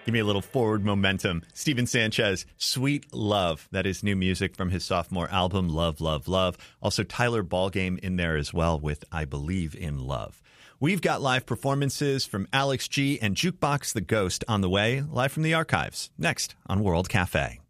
Give me a little forward momentum. Steven Sanchez, Sweet Love. That is new music from his sophomore album, Love, Love, Love. Also Tyler Ballgame in there as well with I Believe in Love. We've got live performances from Alex G and Jukebox the Ghost on the way, live from the archives. Next on World Cafe.